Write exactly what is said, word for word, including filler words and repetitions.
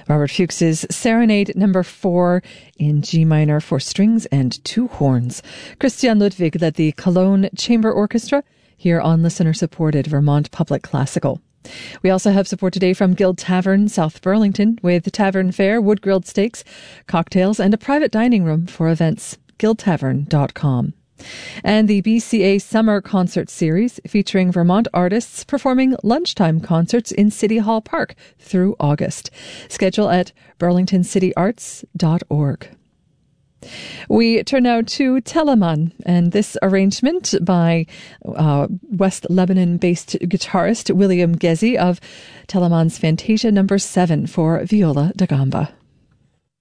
Robert Fuchs's Serenade number four in G minor for strings and two horns. Christian Ludwig led the Cologne Chamber Orchestra here on listener-supported Vermont Public Classical. We also have support today from Guild Tavern, South Burlington, with tavern fare, wood-grilled steaks, cocktails, and a private dining room for events. guild tavern dot com. And the B C A Summer Concert Series, featuring Vermont artists performing lunchtime concerts in City Hall Park through August. Schedule at burlington city arts dot org. We turn now to Telemann, and this arrangement by uh, West Lebanon-based guitarist William Gezi of Telemann's Fantasia number seven for viola da gamba.